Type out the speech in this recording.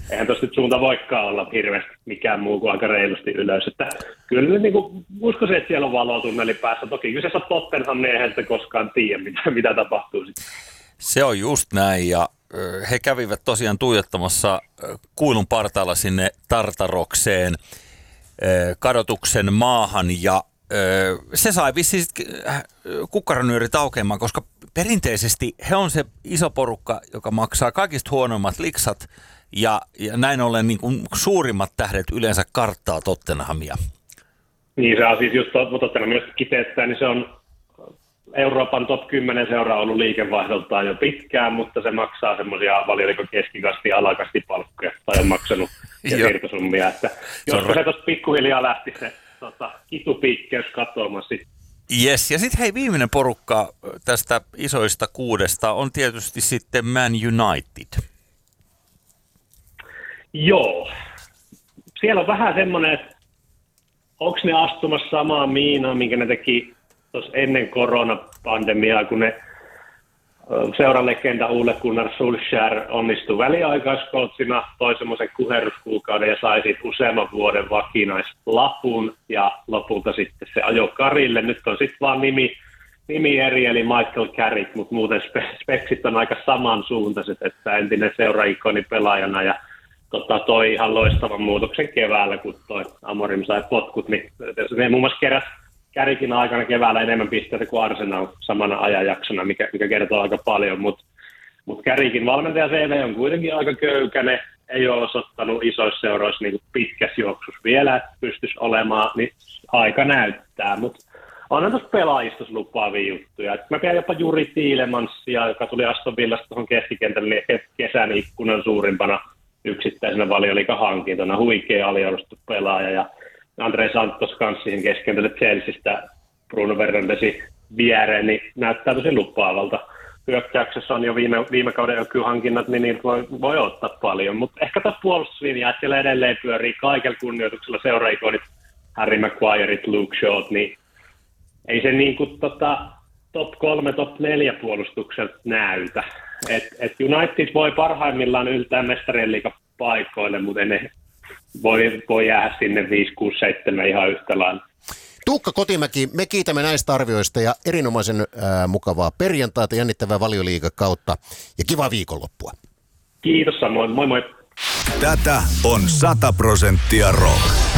eihän tuossa nyt suunta voikaan olla hirveästi mikään muu kuin aika reilusti ylös. Että kyllä niin kuin, uskoisin, että siellä on valotunneli päässä. Toki kyseessä Tottenham, niin eihän sitä koskaan tiedä, mitä tapahtuu sitten. Se on just näin, ja he kävivät tosiaan tuijottamassa kuilun partaalla sinne Tartarokseen kadotuksen maahan, ja se sai vissiin kukkaronyörit aukeamaan, koska perinteisesti he on se iso porukka, joka maksaa kaikista huonoimmat liksat, ja näin ollen niin kuin suurimmat tähdet yleensä karttaa Tottenhamia. Niin, se on siis just Tottenham, jos kiteyttää, niin se on Euroopan top 10 seura on ollut liikevaihdoltaan jo pitkään, mutta se maksaa semmoisia valioliko keskikasti, alakasti palkkoja tai on maksanut ja siirtosummia. Että joskus se tuossa pikkuhiljaa lähti se kitupiikkeys katoamaan sitten. Yes, ja sitten hei, viimeinen porukka tästä isoista kuudesta on tietysti sitten Man United. Joo. Siellä on vähän semmoinen, että onko ne astumassa samaan miinaan, minkä ne teki tuossa ennen koronapandemiaa, kun ne seuran legenda Ole Gunnar Solskjaer onnistui väliaikaiskoutsina, toi semmoisen kuherruskuukauden ja sai siitä useamman vuoden vakinaislapun ja lopulta sitten se ajoi Karille. Nyt on sitten vaan nimi eri, eli Michael Carrick, mutta muuten speksit on aika samansuuntaiset, että entinen seuraikoni pelaajana ja toi ihan loistavan muutoksen keväällä, kun toi Amorim sai potkut, niin se muun muassa keräsi Carrickin aikana keväällä enemmän pisteitä kuin Arsenal samana ajanjaksona, mikä kertoo aika paljon, mutta Carrickin valmentaja CV on kuitenkin aika köykäinen, ei ole osoittanut isoissa seuroissa niin pitkässä juoksussa vielä, että pystyisi olemaan, niin aika näyttää, mutta onhan tuossa pelaajistus lupaavia juttuja. Mä pidän jopa Juri Tielemansia, joka tuli Aston Villasta tuohon keskikentälle niin kesän ikkunan suurimpana yksittäisenä valioliigahankintona, huikea aliarvostettu pelaaja ja Andre Santos kanssa siihen keskentälle Chelseastä Bruno Fernandesin viereen, niin näyttää tosi lupaavalta. Hyökkäyksessä on jo viime kauden hankinnat, niin niitä voi ottaa paljon, mutta ehkä tässä puolustuslinja, että siellä edelleen pyörii kaikella kunnioituksella seuraikonit, Harry Maguireit, Luke Shawt, niin ei se niin kuin top 3, top 4 puolustukselta näytä. Et United voi parhaimmillaan yltää mestarien liigan paikoille, mutta ne voi jäädä sinne 5, 6, 7 ihan yhtä lailla. Tuukka Kotimäki, me kiitämme näistä arvioista ja erinomaisen mukavaa perjantaita, jännittävää Valioliiga-kautta ja kivaa viikonloppua. Kiitos samoin, moi moi. Tätä on 100% rock.